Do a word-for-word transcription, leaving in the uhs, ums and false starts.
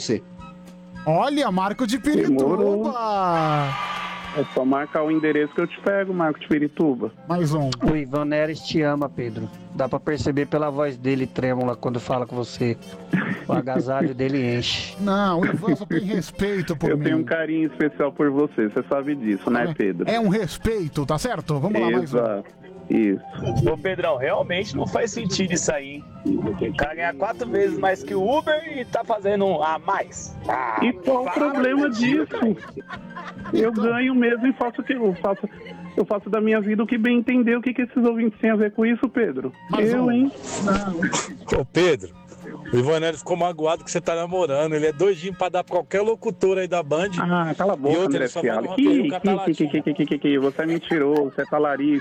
você. Olha, Marco de Pirituba! É só marcar o endereço que eu te pego, Marco de Pirituba. Mais um. O Ivan Neres te ama, Pedro. Dá pra perceber pela voz dele trêmula quando fala com você. O agasalho dele enche. Não, o Ivan só tem respeito por eu mim. tenho um carinho especial por você, você sabe disso, né, Pedro? É um respeito, tá certo? Vamos lá, mais um. Exato. Isso. Ô Pedrão, realmente não faz sentido isso aí, hein? O cara ganha quatro vezes mais que o Uber e tá fazendo um a mais. Ah, E qual o problema disso? Eu ganho mesmo e faço o que eu faço. Eu faço da minha vida o que bem entender. O que, que esses ouvintes têm a ver com isso, Pedro? Mais eu, um. hein? Ô Pedro, o Ivan Neres ficou magoado que você tá namorando. Ele é doidinho pra dar pra qualquer locutor aí da Band. Ah, cala a E boca, outra, André ele só vai Fialho. no Que, Rock in Rio que, catar que, que, que, que, que, que, você é mentiroso, você é talarico,